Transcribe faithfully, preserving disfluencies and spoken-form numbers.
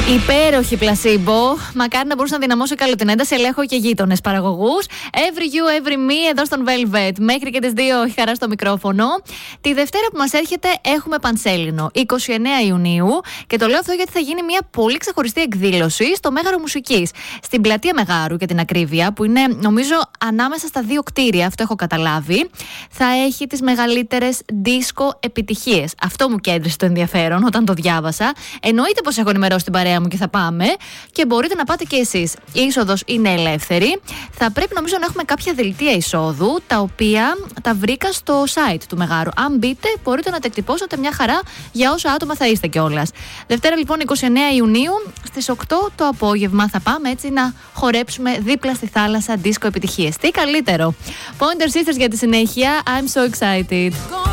Υπέροχη πλασίμπο. Μακάρι να μπορούσα να δυναμώσω καλό την ένταση, αλλά έχω και γείτονες παραγωγούς. Every you, every me, εδώ στον Velvet. Μέχρι και τις δύο η χαρά στο μικρόφωνο. Τη Δευτέρα που μας έρχεται έχουμε Πανσέλινο, εικοστή ενάτη Ιουνίου. Και το λέω αυτό γιατί θα γίνει μια πολύ ξεχωριστή εκδήλωση στο Μέγαρο Μουσικής. Στην πλατεία Μεγάρου, για την ακρίβεια, που είναι νομίζω ανάμεσα στα δύο κτίρια, αυτό έχω καταλάβει. Θα έχει τις μεγαλύτερες δίσκο επιτυχίες. Αυτό μου κέντρισε το ενδιαφέρον όταν το διάβασα. Εννοείται πως έχω ενημερώσει την παρέα μου και θα πάμε. Και μπορείτε να πάτε και εσείς. Η είσοδος είναι ελεύθερη. Θα πρέπει νομίζω να έχουμε κάποια δελτία εισόδου, τα οποία τα βρήκα στο site του Μεγάρου. Αν μπείτε, μπορείτε να τα εκτυπώσετε μια χαρά για όσα άτομα θα είστε κιόλας. Δευτέρα λοιπόν εικοστή ενάτη Ιουνίου στις οκτώ το απόγευμα θα πάμε έτσι να χορέψουμε δίπλα στη θάλασσα δίσκο επιτυχίες. Τι καλύτερο. Pointer Sisters για τη συνέχεια. I'm so excited.